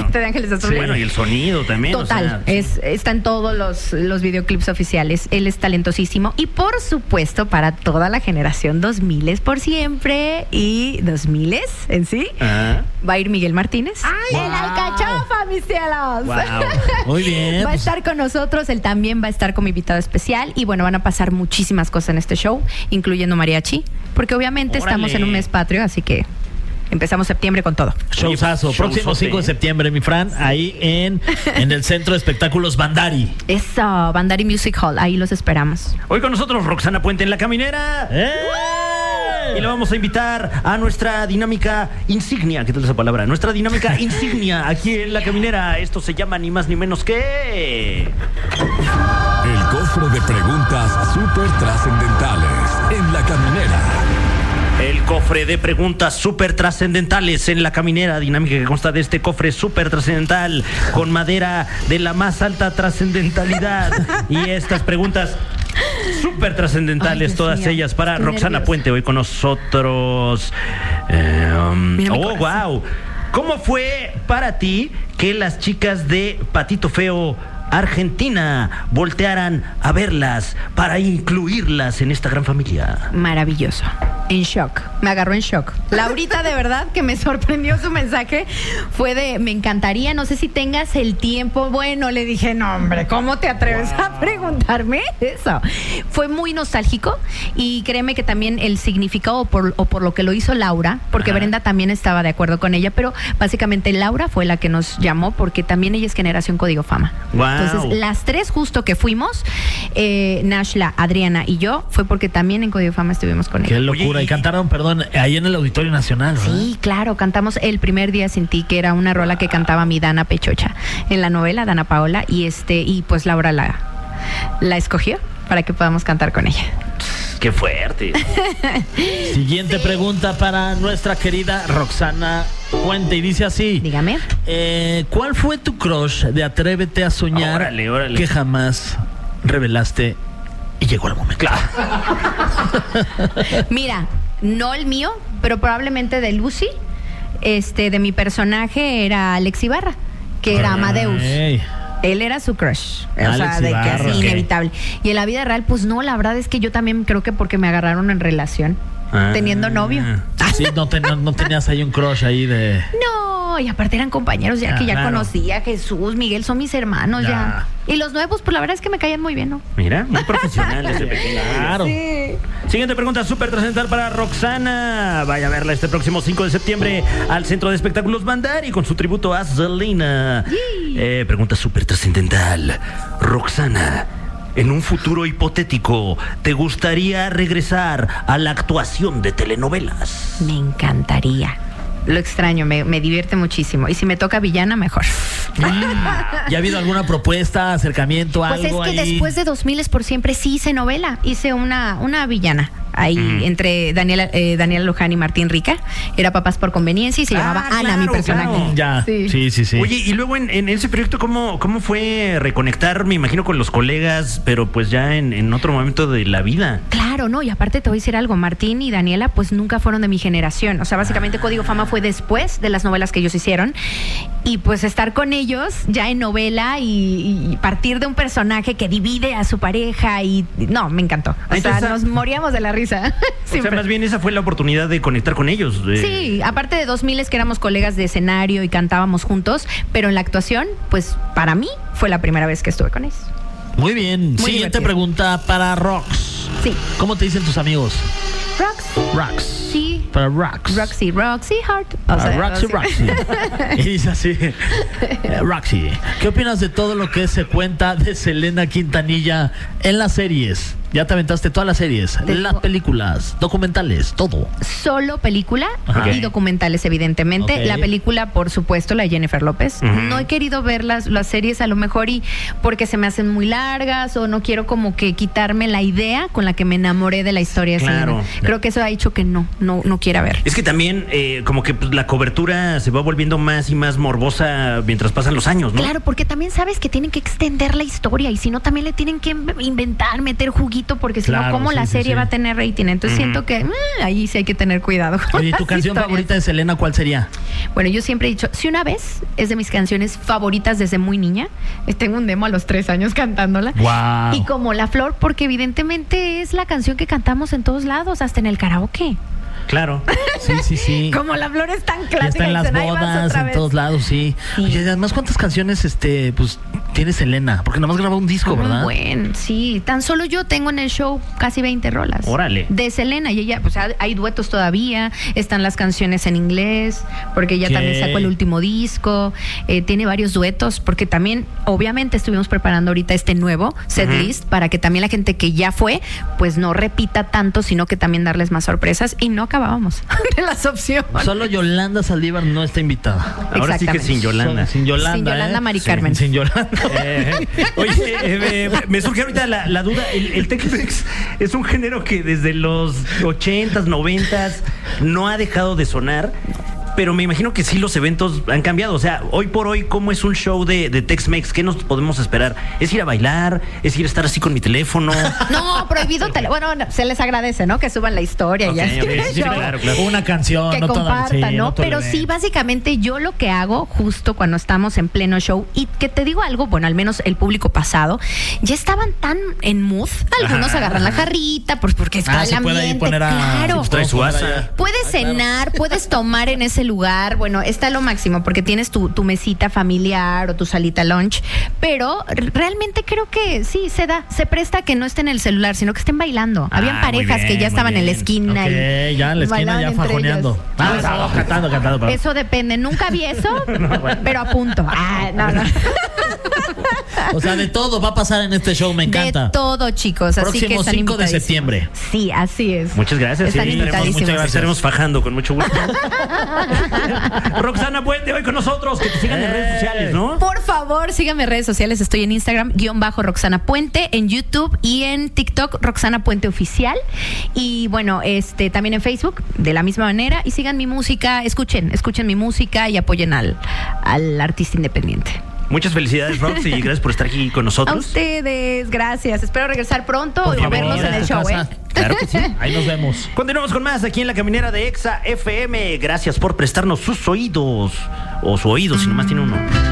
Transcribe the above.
Exactamente, de Ángeles Azules. Sí. Bueno, y el sonido también. Total, está en todos los videoclips oficiales. Él es talentosísimo. Y por supuesto, para toda la generación 2000 por siempre y 2000 en sí, va a ir Miguel Martínez. ¡Ay, el alcachofa, mis cielos! Wow. Muy bien. Va a estar con nosotros, él también va a estar como invitado especial. Y bueno, van a pasar muchísimas cosas en este show, incluyendo mariachi, porque obviamente estamos en un mes patrio, así que empezamos septiembre con todo. Showzazo, próximo 5 de septiembre, mi Fran, ahí en el Centro de Espectáculos Bandari. Eso, Bandari Music Hall, ahí los esperamos. Hoy con nosotros Roxana Puente en La Caminera. Y le vamos a invitar a nuestra dinámica insignia. ¿Qué tal esa palabra? Nuestra dinámica insignia aquí en La Caminera. Esto se llama ni más ni menos que... El cofre de preguntas súper trascendentales en La Caminera. El cofre de preguntas súper trascendentales en La Caminera, dinámica que consta de este cofre súper trascendental con madera de la más alta trascendentalidad. Y estas preguntas súper trascendentales, todas ellas para Roxana Puente, hoy con nosotros. Wow. ¿Cómo fue para ti que las chicas de Patito Feo Argentina voltearan a verlas para incluirlas en esta gran familia? Maravilloso. En shock. Me agarró en shock. Laurita, de verdad, que me sorprendió su mensaje. Fue de, me encantaría, no sé si tengas el tiempo. Bueno, le dije, no, hombre, ¿cómo te atreves a preguntarme eso? Fue muy nostálgico y créeme que también el significado o por lo que lo hizo Laura, porque Brenda también estaba de acuerdo con ella, pero básicamente Laura fue la que nos llamó porque también ella es generación Código Fama. Wow. Entonces, las tres justo que fuimos, Nashla, Adriana y yo, fue porque también en Código Fama estuvimos con ella. Qué locura. Y cantaron, perdón, ahí en el Auditorio Nacional, ¿verdad? Sí, claro, cantamos El Primer Día Sin Ti, que era una rola que cantaba mi Dana Pechocha en la novela, Dana Paola, y pues Laura la escogió para que podamos cantar con ella. ¡Qué fuerte! Siguiente pregunta para nuestra querida Roxana Puente, y dice así. Dígame. ¿Cuál fue tu crush de Atrévete a Soñar Órale. que jamás revelaste y llegó el momento? Claro. Mira, no el mío, pero probablemente de Lucy, de mi personaje era Alex Ibarra, que era Amadeus. Él era su crush, o sea, de que así, inevitable. Y en la vida real, pues no, la verdad es que yo también creo que porque me agarraron en relación, teniendo novio. Sí, no tenías ahí un crush ahí de... No, y aparte eran compañeros ya que ya claro. conocía, Jesús, Miguel, son mis hermanos ya. Y los nuevos, pues la verdad es que me caían muy bien, ¿no? Mira, muy profesional desde pequeño. Claro. Sí. Siguiente pregunta súper trascendental para Roxana. Vaya a verla este próximo 5 de septiembre al Centro de Espectáculos Bandari con su tributo a Selena. Pregunta súper trascendental. Roxana, en un futuro hipotético, ¿te gustaría regresar a la actuación de telenovelas? Me encantaría. Lo extraño, me divierte muchísimo. Y si me toca villana, mejor. ¿Ya ha habido alguna propuesta, acercamiento, pues algo es que ahí? después de 2000 por siempre sí hice novela. Hice una villana ahí entre Daniela Luján y Martín Rica. Era Papás por Conveniencia y se llamaba Ana, mi personaje. Claro. Ya, sí. Oye, y luego en ese proyecto, ¿cómo fue reconectar, me imagino, con los colegas, pero pues ya en otro momento de la vida? Claro, no, y aparte te voy a decir algo, Martín y Daniela pues nunca fueron de mi generación. O sea, básicamente Código Fama fue después de las novelas que ellos hicieron. Y pues estar con ellos ya en novela y partir de un personaje que divide a su pareja y... No, me encantó. O sea, nos moríamos de la risa. O sea, más bien esa fue la oportunidad de conectar con ellos. Sí, aparte de 2000 que éramos colegas de escenario y cantábamos juntos, pero en la actuación, pues para mí fue la primera vez que estuve con ellos. Muy bien. Muy Siguiente divertido. pregunta para Rox. Sí. ¿Cómo te dicen tus amigos? Rox. Sí. Para Rox. Roxy Heart. Roxy. Y dice así. Roxy, ¿qué opinas de todo lo que se cuenta de Selena Quintanilla en las series? Ya te aventaste todas las series, las películas, documentales, todo. Solo película y documentales, evidentemente. Okay. La película, por supuesto, la de Jennifer López. No he querido ver las series a lo mejor y porque se me hacen muy largas o no quiero como que quitarme la idea con la que me enamoré de la historia de Selena. Creo que eso ha hecho que no quiera ver. Es que también como que pues, la cobertura se va volviendo más y más morbosa mientras pasan los años, ¿no? Claro, porque también sabes que tienen que extender la historia y si no también le tienen que inventar, meter juguitos poquito, porque si no, Claro, ¿cómo sí, la sí, serie sí. va a tener rating? Entonces siento que ahí sí hay que tener cuidado. con Oye, ¿tu las canción historias. favorita de Selena cuál sería? Bueno, yo siempre he dicho, Si una vez es de mis canciones favoritas desde muy niña. Tengo un demo a los 3 años cantándola. Wow. Y como La Flor, porque evidentemente es la canción que cantamos en todos lados, hasta en el karaoke. Claro. Sí. Como La Flor es tan Ya clásica. está en las dicen, "Ahí vas bodas, otra en vez". todos lados, sí. Sí. Oye, además, ¿cuántas canciones pues tiene Selena? Porque nada más grabó un disco, ¿verdad? Bueno, sí. Tan solo yo tengo en el show casi 20 rolas. Órale. De Selena. Y ella, pues hay duetos todavía. Están las canciones en inglés, porque ella ¿Qué? también sacó el último disco. Tiene varios duetos, porque también, obviamente, estuvimos preparando ahorita este nuevo setlist para que también la gente que ya fue, pues no repita tanto, sino que también darles más sorpresas. Y no acabábamos de las opciones. Solo Yolanda Saldívar no está invitada. Ahora sí que Exactamente. sin Yolanda. Sin Yolanda. Sin Yolanda, Mari Sí, Carmen. Sin Yolanda. Oye, me surge ahorita la duda. El Tex-Mex es un género que desde los 80s, 90s no ha dejado de sonar. Pero me imagino que sí los eventos han cambiado. O sea, hoy por hoy, ¿cómo es un show de Tex-Mex? ¿Qué nos podemos esperar? ¿Es ir a bailar? ¿Es ir a estar así con mi teléfono? No, prohibido. Bueno, no, se les agradece, ¿no? Que suban la historia. Ok, y así. ok, sí, claro. Una canción, Que no toda, compartan, sí, ¿no? todo el Pero sí, evento. básicamente yo lo que hago justo cuando estamos en pleno show, y que te digo algo, bueno, al menos el público pasado, ya estaban tan en mood, algunos agarran la jarrita, pues porque está el se puede ahí ambiente, poner a... claro. pues, Trae su poner asa. allá. Puedes cenar, puedes tomar en ese lugar, bueno, está lo máximo porque tienes tu mesita familiar o tu salita lunch, pero realmente creo que sí, se presta que no esté en el celular, sino que estén bailando. Habían muy parejas bien, que ya muy estaban en la bien. esquina. Ok, y ya en la esquina bailaban ya entre fajoneando. ellos. Cantando. Pero... Eso depende, nunca vi eso, pero a punto. No. O sea, de todo va a pasar en este show, me encanta. De todo, chicos. Así Próximo que están 5 de invitadísimos. septiembre. Sí, así es. Muchas gracias. Están Sí, invitadísimos. muchas gracias. Estaremos fajando con mucho gusto. Roxana Puente hoy con nosotros. Que te sigan en redes sociales, ¿no? Por favor, síganme en redes sociales. Estoy en Instagram, _Roxana Puente, en YouTube y en TikTok, Roxana Puente Oficial. Y bueno, también en Facebook, de la misma manera. Y sigan mi música, escuchen mi música y apoyen al artista independiente. Muchas felicidades, Roxy, y gracias por estar aquí con A nosotros. ustedes, gracias. Espero regresar pronto Por y favor, verlos en el show, ¿eh? Claro que sí. Ahí nos vemos. Continuamos con más aquí en la caminera de Exa FM. Gracias por prestarnos sus oídos. O su oído, si nomás tiene uno.